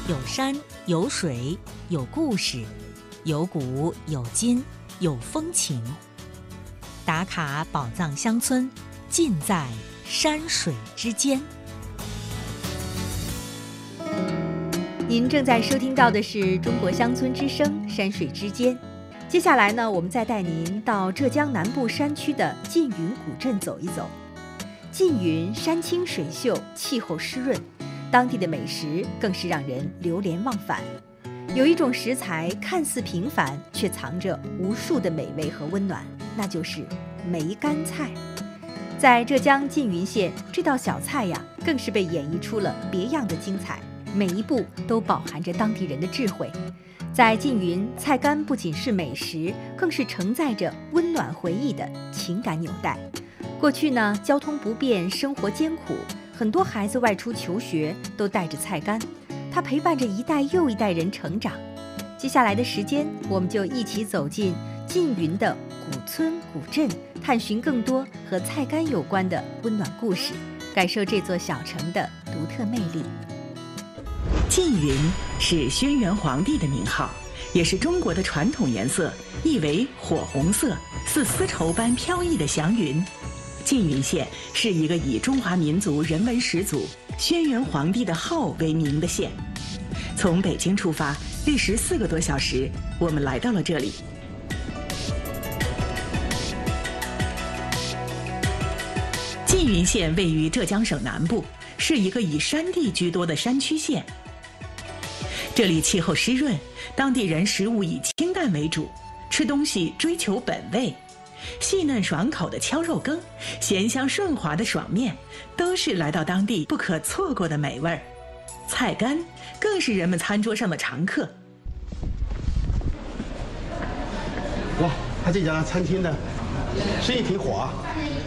有山有水有故事，有古有今有风情。打卡宝藏乡村，尽在山水之间。您正在收听到的是中国乡村之声山水之间。接下来呢，我们再带您到浙江南部山区的缙云古镇走一走。缙云山清水秀，气候湿润，当地的美食更是让人流连忘返。有一种食材看似平凡，却藏着无数的美味和温暖，那就是梅干菜。在浙江缙云县，这道小菜呀，更是被演绎出了别样的精彩，每一步都饱含着当地人的智慧。在缙云，菜干不仅是美食，更是承载着温暖回忆的情感纽带。过去呢，交通不便，生活艰苦，很多孩子外出求学都带着菜干，它陪伴着一代又一代人成长。接下来的时间，我们就一起走进缙云的古村古镇，探寻更多和菜干有关的温暖故事，感受这座小城的独特魅力。 缙云是轩辕皇帝的名号，也是中国的传统颜色，意为火红色，似丝绸般飘逸的祥云。缙云县是一个以中华民族人文始祖轩辕皇帝的号为名的县。从北京出发，历时4个多小时，我们来到了这里。缙云县位于浙江省南部，是一个以山地居多的山区县。这里气候湿润，当地人食物以清淡为主，吃东西追求本味。细嫩爽口的敲肉羹，咸香顺滑的爽面，都是来到当地不可错过的美味儿。菜干更是人们餐桌上的常客。 哇，他这家餐厅的生意挺火啊。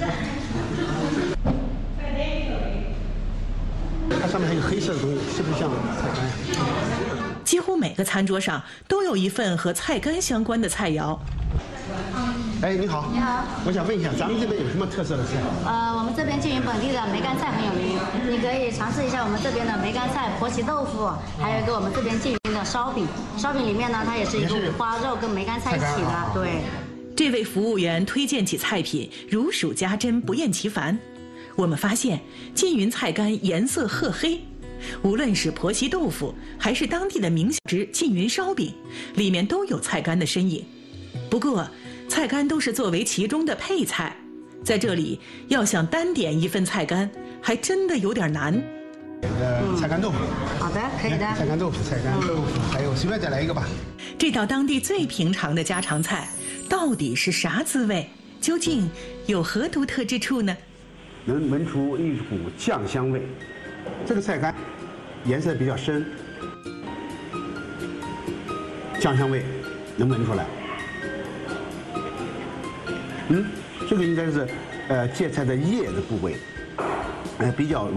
它上面还有黑色的东西，是不是像菜干？ 几乎每个餐桌上都有一份和菜干相关的菜肴。 哎，你好。 你好。 我想问一下，咱们这边有什么特色的菜？ 我们这边缙云本地的梅干菜很有名，你可以尝试一下我们这边的梅干菜、婆媳豆腐，还有一个我们这边缙云的烧饼。烧饼里面呢，它也是一个五花肉跟梅干菜一起的。对。 这位服务员推荐起菜品，如数家珍，不厌其烦。我们发现缙云菜干颜色褐黑，无论是婆媳豆腐，还是当地的名小吃缙云烧饼，里面都有菜干的身影。不过菜干都是作为其中的配菜，在这里要想单点一份菜干，还真的有点难。 菜干豆腐。 好的，可以的。 菜干豆腐，还有随便再来一个吧。 这道当地最平常的家常菜，到底是啥滋味？究竟有何独特之处呢？ 能闻出一股酱香味。这个菜干颜色比较深，酱香味能闻出来。这个应该是芥菜的叶的部位，比较